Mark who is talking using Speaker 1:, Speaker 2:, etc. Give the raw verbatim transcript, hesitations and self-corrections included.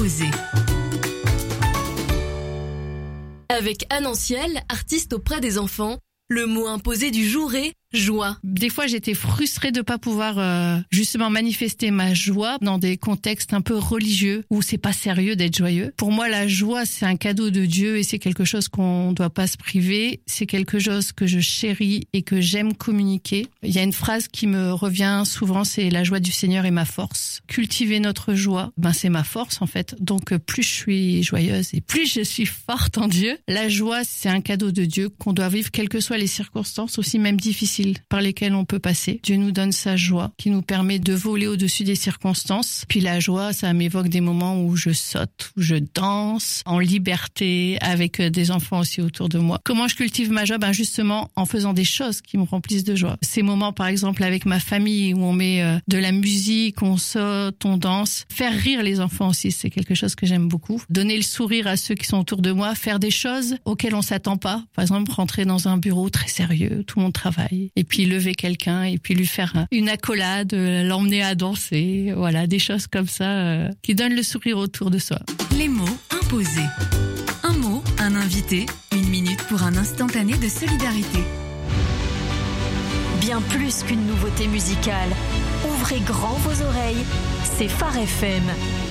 Speaker 1: imposé. Avec Anne Anciel, artiste auprès des enfants, le mot imposé du jour est joie.
Speaker 2: Des fois, j'étais frustrée de pas pouvoir euh, justement manifester ma joie dans des contextes un peu religieux où c'est pas sérieux d'être joyeux. Pour moi, la joie, c'est un cadeau de Dieu et c'est quelque chose qu'on doit pas se priver. C'est quelque chose que je chéris et que j'aime communiquer. Il y a une phrase qui me revient souvent, c'est la joie du Seigneur est ma force. Cultiver notre joie, ben c'est ma force en fait. Donc plus je suis joyeuse et plus je suis forte en Dieu. La joie, c'est un cadeau de Dieu qu'on doit vivre quelles que soient les circonstances, aussi même difficiles par lesquelles on peut passer. Dieu nous donne sa joie qui nous permet de voler au-dessus des circonstances. Puis la joie, ça m'évoque des moments où je saute, où je danse en liberté avec des enfants aussi autour de moi. Comment je cultive ma joie? Ben justement en faisant des choses qui me remplissent de joie. Ces moments par exemple avec ma famille où on met de la musique, on saute, on danse. Faire rire les enfants aussi, c'est quelque chose que j'aime beaucoup. Donner le sourire à ceux qui sont autour de moi, faire des choses auxquelles on s'attend pas. Par exemple, rentrer dans un bureau très sérieux, tout le monde travaille. Et puis lever quelqu'un et puis lui faire une accolade, l'emmener à danser, voilà, des choses comme ça euh, qui donnent le sourire autour de soi.
Speaker 1: Les mots imposés. Un mot, un invité, une minute pour un instantané de solidarité.
Speaker 3: Bien plus qu'une nouveauté musicale. Ouvrez grand vos oreilles, c'est Phare F M.